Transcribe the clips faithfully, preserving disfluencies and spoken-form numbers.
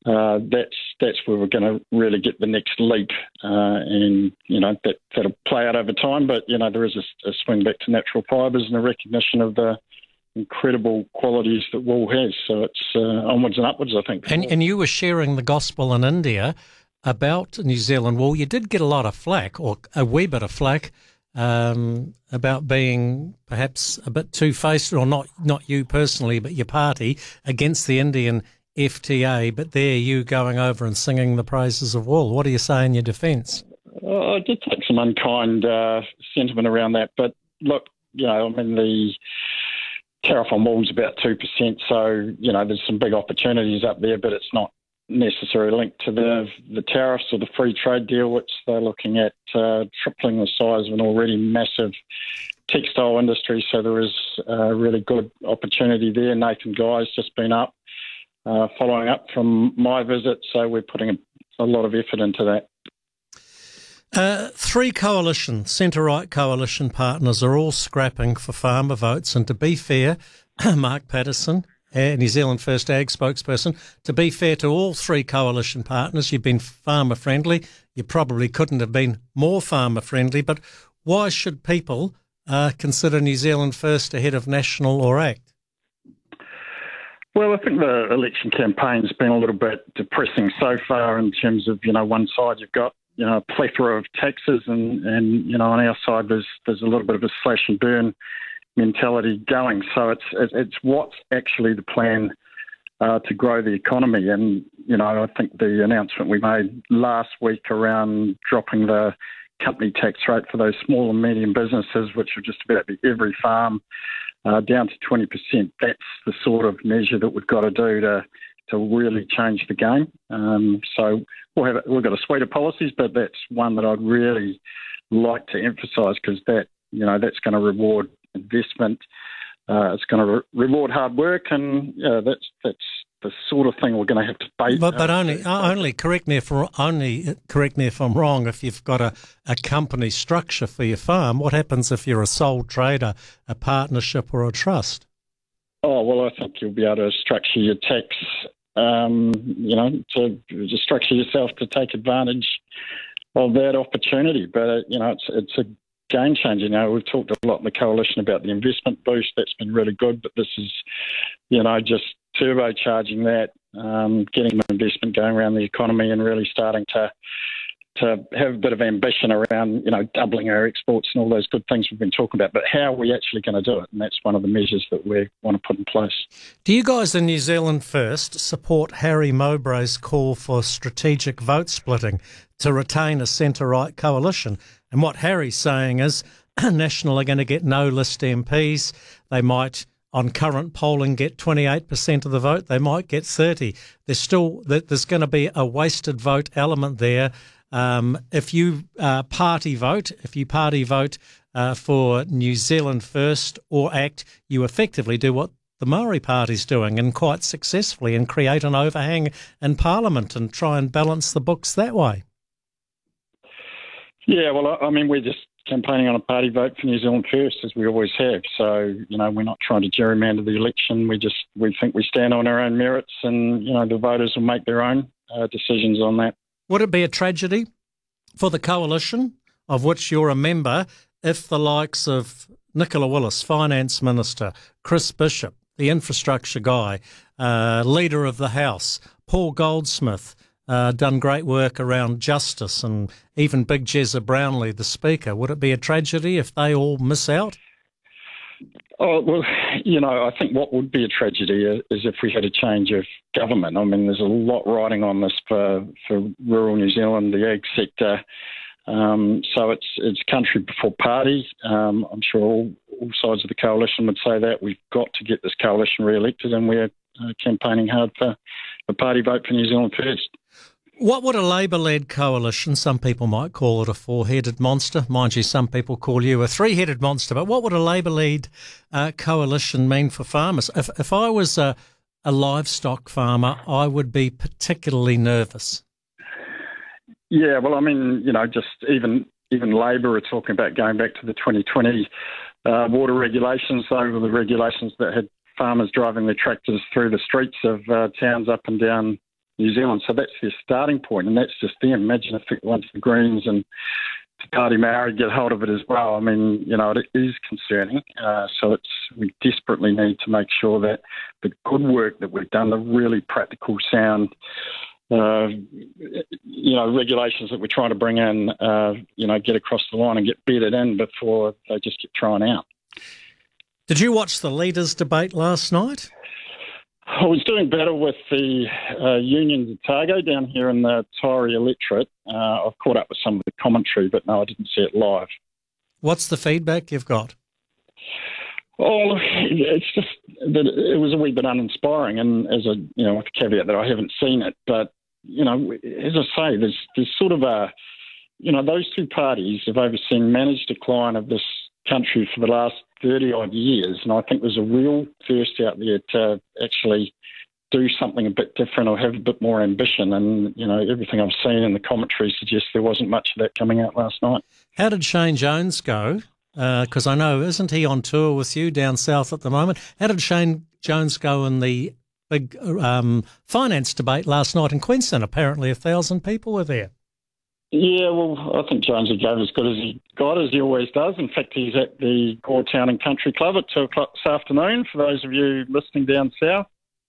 uh, that's that's where we're going to really get the next leap, uh, and you know that that'll play out over time. But you know there is a, a swing back to natural fibres and a recognition of the incredible qualities that wool has. So it's uh, onwards and upwards, I think. And, and you were sharing the gospel in India about New Zealand wool. You did get a lot of flack, or a wee bit of flack, um, about being perhaps a bit two-faced, or not not you personally, but your party, against the Indian F T A. But there you going over and singing the praises of wool. What do you say in your defence? Uh, I did take some unkind uh, sentiment around that. But look, you know, I mean, the tariff on wool is about two percent, so, you know, there's some big opportunities up there, but it's not necessarily linked to the the tariffs or the free trade deal, which they're looking at uh, tripling the size of an already massive textile industry. So there is a really good opportunity there. Nathan Guy's just been up, uh, following up from my visit, so we're putting a, a lot of effort into that. Uh, three coalition, centre-right coalition partners are all scrapping for farmer votes, and to be fair, Mark Patterson, uh, New Zealand First Ag spokesperson, to be fair to all three coalition partners, you've been farmer-friendly. You probably couldn't have been more farmer-friendly, but why should people uh, consider New Zealand First ahead of National or ACT? Well, I think the election campaign's been a little bit depressing so far in terms of, you know, one side you've got you know, a plethora of taxes, and, and you know, on our side there's there's a little bit of a slash and burn mentality going. So it's it's what's actually the plan uh, to grow the economy. And you know, I think the announcement we made last week around dropping the company tax rate for those small and medium businesses, which are just about every farm, uh, down to twenty percent. That's the sort of measure that we've got to do to. to really change the game. Um, so we'll have, we've got a suite of policies, but that's one that I'd really like to emphasise, because that, you know, that's going to reward investment. Uh, it's going to re- reward hard work, and uh, that's that's the sort of thing we're going to have to bait. But, but uh, only uh, only correct me if only correct me if I'm wrong. If you've got a, a company structure for your farm, what happens if you're a sole trader, a partnership, or a trust? Oh, well, I think you'll be able to structure your tax, um, you know, to, to structure yourself to take advantage of that opportunity. But, uh, you know, it's it's a game changer. You know, we've talked a lot in the coalition about the investment boost. That's been really good. But this is, you know, just turbocharging that, um, getting the investment going around the economy and really starting to to have a bit of ambition around, you know, doubling our exports and all those good things we've been talking about. But how are we actually going to do it? And that's one of the measures that we want to put in place. Do you guys in New Zealand First support Harry Mowbray's call for strategic vote splitting to retain a centre-right coalition? And what Harry's saying is National are going to get no list M Ps. They might, on current polling, get twenty-eight percent of the vote. They might get thirty. There's still, there's going to be a wasted vote element there. Um, if you uh, party vote, if you party vote uh, for New Zealand First or ACT, you effectively do what the Maori Party's doing, and quite successfully, and create an overhang in Parliament and try and balance the books that way. Yeah, well, I mean, we're just campaigning on a party vote for New Zealand First, as we always have. So, you know, we're not trying to gerrymander the election. We just we think we stand on our own merits, and, you know, the voters will make their own uh, decisions on that. Would it be a tragedy for the coalition, of which you're a member, if the likes of Nicola Willis, Finance Minister, Chris Bishop, the infrastructure guy, uh, Leader of the House, Paul Goldsmith, uh, done great work around justice, and even Big Jezza Brownlee, the Speaker, would it be a tragedy if they all miss out? Oh, well, you know, I think what would be a tragedy is if we had a change of government. I mean, there's a lot riding on this for, for rural New Zealand, the ag sector. Um, so it's it's country before party. Um, I'm sure all, all sides of the coalition would say that. We've got to get this coalition re-elected, and we're uh, campaigning hard for a party vote for New Zealand First. What would a Labour-led coalition, some people might call it a four-headed monster, mind you, some people call you a three-headed monster, but what would a Labour-led uh, coalition mean for farmers? If, if I was a, a livestock farmer, I would be particularly nervous. Yeah, well, I mean, you know, just even even Labour are talking about going back to the twenty twenty uh, water regulations. Those were the regulations that had farmers driving their tractors through the streets of uh, towns up and down New Zealand. So that's their starting point, and that's just them. Imagine if once the Greens and Te Pāti Maori get hold of it as well. I mean, you know, it is concerning. Uh, so it's we desperately need to make sure that the good work that we've done, the really practical, sound, uh, you know, regulations that we're trying to bring in, uh, you know, get across the line and get bedded in before they just get thrown out. Did you watch the leaders' debate last night? I was doing better with the uh, Unions Otago down here in the Taieri electorate. Uh, I've caught up with some of the commentary, but no, I didn't see it live. What's the feedback you've got? Oh, it's just that it was a wee bit uninspiring, and as a you know, with the caveat that I haven't seen it, but you know, as I say, there's there's sort of a, you know, those two parties have overseen managed decline of this country for the last thirty odd years, and I think there's a real thirst out there to actually do something a bit different or have a bit more ambition. And you know, everything I've seen in the commentary suggests there wasn't much of that coming out last night. How did Shane Jones go? Because uh, I know, isn't he on tour with you down south at the moment? How did Shane Jones go in the big um, finance debate last night in Queensland? Apparently a thousand people were there. Yeah, well, I think Jones gave as good as he got, as he always does. In fact, he's at the Gore Town and Country Club at two o'clock this afternoon, for those of you listening down south.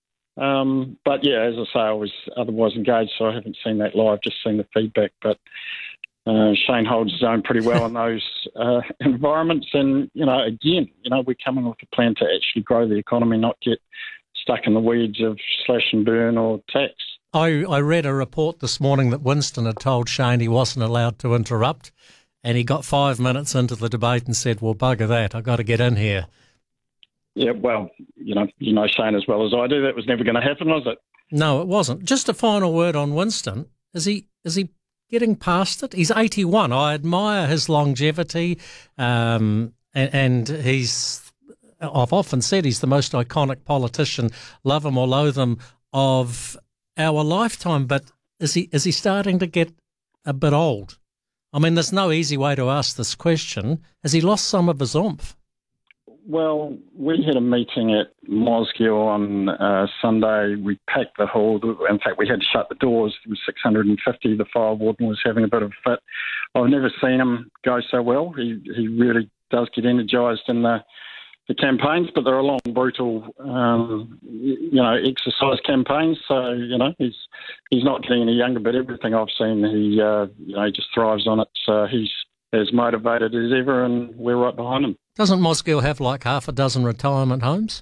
Um, but, yeah, as I say, I was otherwise engaged, so I haven't seen that live, just seen the feedback. But uh, Shane holds his own pretty well in those uh, environments. And, you know, again, you know, we're coming with a plan to actually grow the economy, not get stuck in the weeds of slash and burn or tax. I, I read a report this morning that Winston had told Shane he wasn't allowed to interrupt, and he got five minutes into the debate and said, well, bugger that, I've got to get in here. Yeah, well, you know, you know Shane as well as I do. That was never going to happen, was it? No, it wasn't. Just a final word on Winston. Is he is he getting past it? He's eighty-one. I admire his longevity, um, and, and he's, I've often said he's the most iconic politician, love him or loathe him, of our lifetime. But is he is he starting to get a bit old? I mean, there's no easy way to ask this question. Has he lost some of his oomph? Well, we had a meeting at Mosgiel on uh, Sunday. We packed the hall. In fact, we had to shut the doors. There was six hundred fifty. The fire warden was having a bit of a fit. I've never seen him go so well. He he really does get energised in the the campaigns, but they're a long, brutal, um, you know, exercise campaigns. So, you know, he's he's not getting any younger, but everything I've seen, he, uh, you know, he just thrives on it. So he's as motivated as ever, and we're right behind him. Doesn't Mosgiel have like half a dozen retirement homes?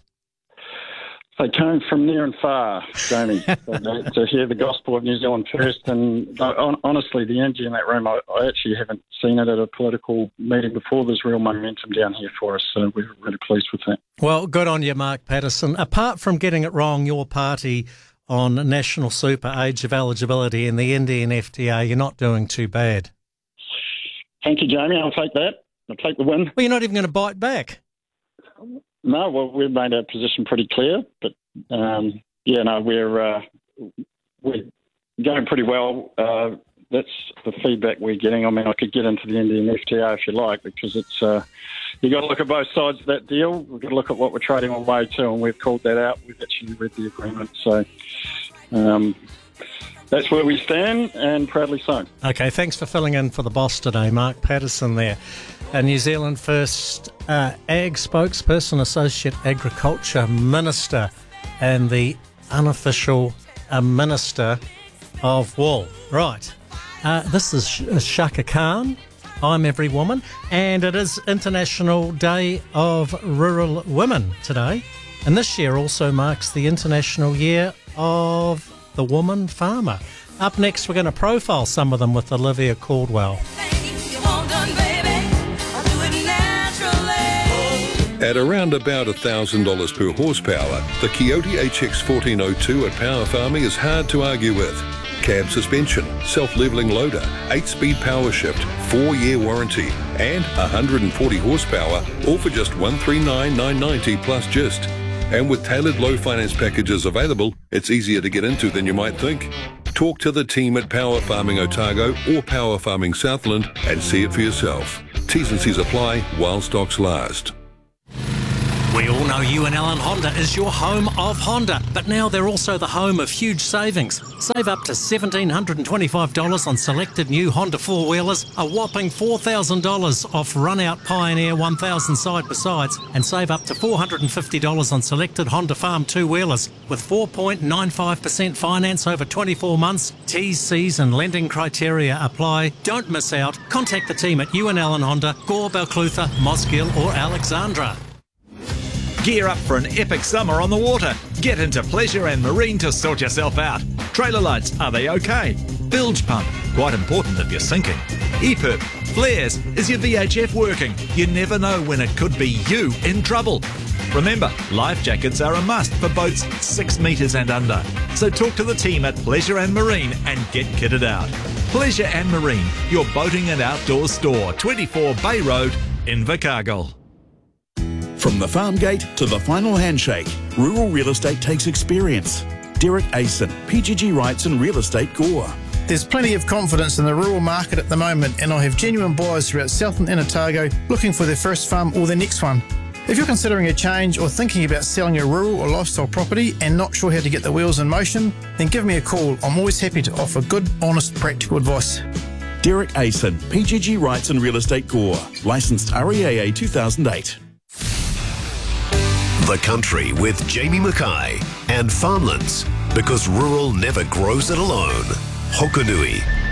They came from near and far, Jamie, to hear the gospel of New Zealand first. And uh, honestly, the energy in that room, I, I actually haven't seen it at a political meeting before. There's real momentum down here for us, so we're really pleased with that. Well, good on you, Mark Patterson. Apart from getting it wrong, your party on national super age of eligibility in the Indian F T A, you're not doing too bad. Thank you, Jamie. I'll take that. I'll take the win. Well, you're not even going to bite back. No, well, we've made our position pretty clear, but um, yeah, no, we're uh, we're going pretty well. Uh, that's the feedback we're getting. I mean, I could get into the Indian F T A if you like, because it's uh, you got to look at both sides of that deal. We've got to look at what we're trading away to, and we've called that out. We've actually read the agreement, so um, that's where we stand, and proudly so. Okay, thanks for filling in for the boss today, Mark Patterson there. A New Zealand First uh, Ag spokesperson, Associate Agriculture Minister, and the unofficial uh, Minister of Wool. Right. Uh, this is Sh- Shaka Khan. I'm Every Woman, and it is International Day of Rural Women today. And this year also marks the International Year of the Woman Farmer. Up next, we're going to profile some of them with Olivia Caldwell. At around about one thousand dollars per horsepower, the Kioti H X fourteen oh two at Power Farming is hard to argue with. Cab suspension, self-levelling loader, eight-speed power shift, four-year warranty, and one hundred forty horsepower, all for just one hundred thirty-nine thousand nine hundred ninety dollars plus G I S T. And with tailored low finance packages available, it's easier to get into than you might think. Talk to the team at Power Farming Otago or Power Farming Southland and see it for yourself. T's and C's apply while stocks last. We all know U N Allen Honda is your home of Honda, but now they're also the home of huge savings. Save up to one thousand seven hundred twenty-five dollars on selected new Honda four-wheelers, a whopping four thousand dollars off run-out Pioneer one thousand side-by-sides, and save up to four hundred fifty dollars on selected Honda Farm two-wheelers. With four point nine five percent finance over twenty-four months, T's, C's and lending criteria apply. Don't miss out. Contact the team at U N Allen Honda, Gore, Balclutha, Mosgiel or Alexandra. Gear up for an epic summer on the water. Get into Pleasure and Marine to sort yourself out. Trailer lights, are they okay? Bilge pump, quite important if you're sinking. E P I P, flares, is your V H F working? You never know when it could be you in trouble. Remember, life jackets are a must for boats six metres and under. So talk to the team at Pleasure and Marine and get kitted out. Pleasure and Marine, your boating and outdoor store, twenty-four Bay Road, Invercargill. From the farm gate to the final handshake, rural real estate takes experience. Derek Asen, P G G Wrightson Real Estate Gore. There's plenty of confidence in the rural market at the moment, and I have genuine buyers throughout Southland and Otago looking for their first farm or their next one. If you're considering a change or thinking about selling your rural or lifestyle property and not sure how to get the wheels in motion, then give me a call. I'm always happy to offer good, honest, practical advice. Derek Asen, P G G Wrightson Real Estate Gore. Licensed R E A A two thousand eight. The Country with Jamie Mackay and Farmlands, because rural never grows it alone. Hokonui.